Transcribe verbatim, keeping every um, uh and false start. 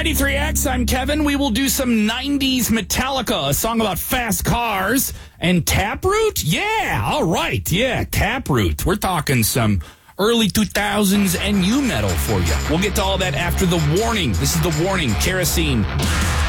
ninety-three X, I'm Kevin. We will do some nineties Metallica, a song about fast cars. And Taproot? Yeah, all right. Yeah, Taproot. We're talking some early two thousands and nu metal for you. We'll get to all that after the warning. This is the warning. Kerosene.